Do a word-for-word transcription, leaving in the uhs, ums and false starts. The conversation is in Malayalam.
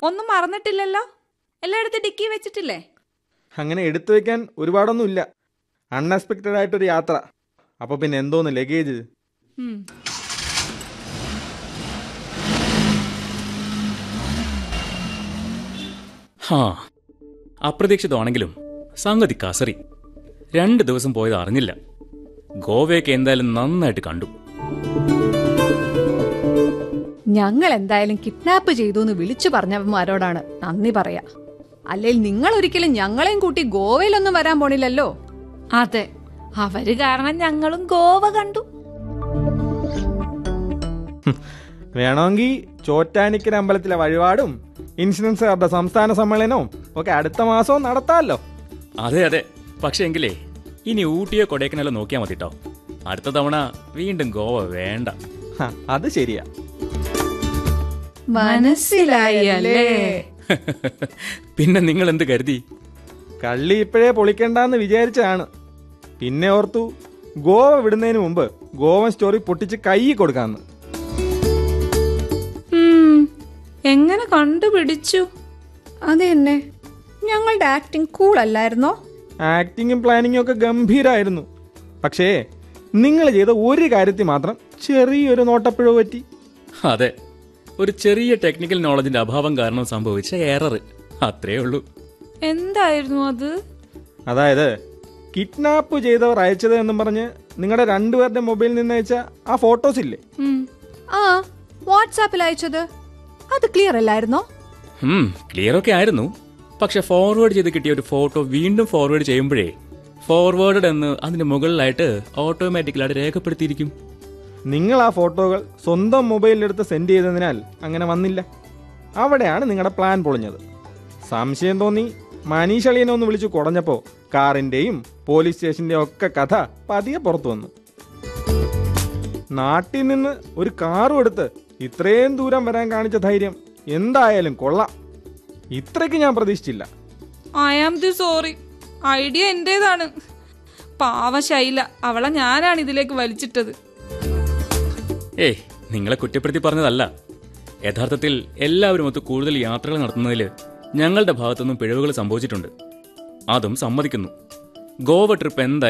ഒന്നും മറന്നിട്ടില്ലല്ലോ? എല്ലായിടത്തും ഡിക്കി വെച്ചിട്ടില്ലേ? അങ്ങനെ എടുത്തു വെക്കാൻ ഒരുപാടൊന്നും ഇല്ല. അൺഎക്സ്പെക്റ്റഡ് ആയിട്ടൊരു യാത്ര. അപ്പൊ പിന്നെ എന്തോന്ന് ലഗേജ്. ഹാ, അപ്രതീക്ഷിതമാണെങ്കിലും സംഗതി കസറി. രണ്ട് ദിവസം പോയത് അറിഞ്ഞില്ല. ഗോവയൊക്കെ എന്തായാലും നന്നായിട്ട് കണ്ടു. ഞങ്ങൾ എന്തായാലും കിഡ്നാപ്പ് ചെയ്തു എന്ന് വിളിച്ചു പറഞ്ഞവന്മാരോടാണ് നന്ദി പറയാ. അല്ലെങ്കിൽ നിങ്ങൾ ഒരിക്കലും ഞങ്ങളെയും കൂട്ടി ഗോവയിലൊന്നും വരാൻ പോണില്ലല്ലോ. അതെ, അവര് കാരണം ഞങ്ങളും ഗോവ കണ്ടു. വേണമെങ്കിൽ ചോറ്റാനിക്കര അമ്പലത്തിലെ വഴിപാടും ഇൻഷുറൻസുകാരുടെ സംസ്ഥാന സമ്മേളനവും ഒക്കെ അടുത്ത മാസവും നടത്താമല്ലോ. അതെ അതെ, പക്ഷെ എങ്കിലേ ഇനി ഊട്ടിയോ കൊടൈക്കനാലോ നോക്കിയാൽ മതിട്ടോ. അടുത്ത തവണ വീണ്ടും ഗോവ വേണ്ട. അത് ശരിയാ. മനസ്സിലായല്ലേ? പിന്നെ നിങ്ങൾ എന്ത് കരുതി? കള്ളി ഇപ്പോഴേ പൊളിക്കണ്ടെന്ന് വിചാരിച്ചാണ്. പിന്നെ ഓർത്തു ഗോവ വിടുന്നതിന് മുമ്പ് ഗോവൻ സ്റ്റോറി പൊട്ടിച്ച് കൈ കൊടുക്കാന്ന്. എങ്ങനെ കണ്ടുപിടിച്ചു? അത് തന്നെ, ഞങ്ങളുടെ ആക്ടിങ് കൂൾ അല്ലായിരുന്നോ? ആക്ടിങ്ങും പ്ലാനിങ്ങും ഒക്കെ ഗംഭീരായിരുന്നു. പക്ഷേ നിങ്ങൾ ചെയ്ത ഒരു കാര്യത്തിൽ മാത്രം ചെറിയൊരു നോട്ടപ്പിഴവ് പറ്റി. അതെ, ഒരു ചെറിയ ടെക്നിക്കൽ നോളജിന്റെ അഭാവം കാരണം സംഭവിച്ച എറർ, അത്രേ ഉള്ളൂ. എന്തായിരുന്നു അത്? അതായത് കിഡ്നാപ്പ് ചെയ്തവർ അയച്ചത് എന്നും പറഞ്ഞ് നിങ്ങളുടെ രണ്ടുപേരുടെ മൊബൈലിൽ നിന്ന് അയച്ച ആ ഫോട്ടോസ് ഇല്ലേ? ആ, വാട്സാപ്പിൽ അയച്ചത് അത് ക്ലിയർ അല്ലായിരുന്നോ? ക്ലിയർ ഒക്കെ ആയിരുന്നു. പക്ഷെ ഫോർവേഡ് ചെയ്ത് കിട്ടിയ ഒരു ഫോട്ടോ വീണ്ടും ഫോർവേഡ് ചെയ്യുമ്പോഴേ ഫോർവേഡ് എന്ന് അതിന്റെ മുകളിലായിട്ട് ഓട്ടോമാറ്റിക്കലായിട്ട് രേഖപ്പെടുത്തിയിരിക്കും. നിങ്ങൾ ആ ഫോട്ടോകൾ സ്വന്തം മൊബൈലിലെടുത്ത് സെൻഡ് ചെയ്തതിനാൽ അങ്ങനെ വന്നില്ല. അവിടെയാണ് നിങ്ങളുടെ പ്ലാൻ പൊളിഞ്ഞത്. സംശയം തോന്നി മനീഷ് അളിയനെ ഒന്ന് വിളിച്ചു കുടഞ്ഞപ്പോൾ കാറിൻ്റെയും പോലീസ് സ്റ്റേഷൻ്റെയും ഒക്കെ കഥ പതിയെ പുറത്തു വന്നു. നാട്ടിൽ നിന്ന് ഒരു കാറും എടുത്ത് ഇത്രയും ദൂരം വരാൻ കാണിച്ച ധൈര്യം എന്തായാലും കൊള്ളാം. ഇത്രയ്ക്ക് ഞാൻ പ്രതീക്ഷിച്ചില്ല. I am the sorry. Idea എന്റേതാണ്. പാവ ശൈല, അവളെ ഞാനാണ് ഇതിലേക്ക് വലിച്ചിട്ടത്. ഏയ്, നിങ്ങളെ കുറ്റപ്പെടുത്തി പറഞ്ഞതല്ല. യഥാർത്ഥത്തിൽ എല്ലാവരും ഒത്ത് കൂടുതൽ യാത്രകൾ നടത്തുന്നതിൽ ഞങ്ങളുടെ ഭാഗത്തുനിന്നും പിഴവുകൾ സംഭവിച്ചിട്ടുണ്ട്. അതും സമ്മതിക്കുന്നു. ഗോവ ട്രിപ്പ് എന്തായാലും